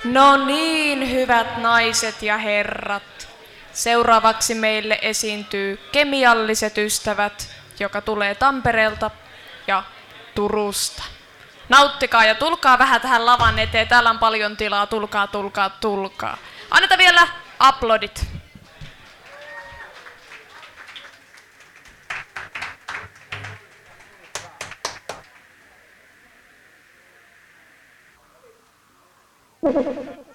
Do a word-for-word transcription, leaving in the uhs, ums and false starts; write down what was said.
No niin, hyvät naiset ja herrat. Seuraavaksi meille esiintyy Kemialliset ystävät, joka tulee Tampereelta ja Turusta. Nauttikaa ja tulkaa vähän tähän lavan eteen. Täällä on paljon tilaa. Tulkaa, tulkaa, tulkaa. Annetaan vielä aplodit. Thank you.